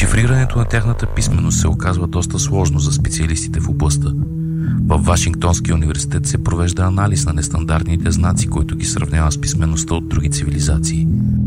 Дешифрирането на тяхната писменост се оказва доста сложно за специалистите в областта. В Вашингтонския университет се провежда анализ на нестандартните знаци, който ги сравнява с писмеността от други цивилизации.